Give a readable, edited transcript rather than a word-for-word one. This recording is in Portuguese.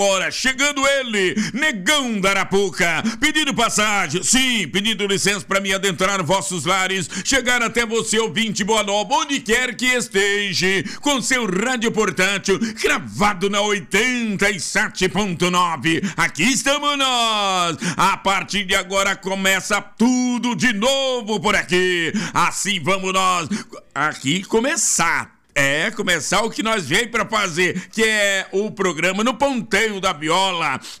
Ora, chegando ele, Negão da Arapuca, pedindo passagem, sim, pedindo licença para me adentrar nos vossos lares, chegar até você, ouvinte boa nova, onde quer que esteja, com seu rádio portátil, gravado na 87.9, aqui estamos nós, a partir de agora começa tudo de novo por aqui, assim vamos nós, aqui começar o que nós veio para fazer, que é o programa No Ponteio da Viola,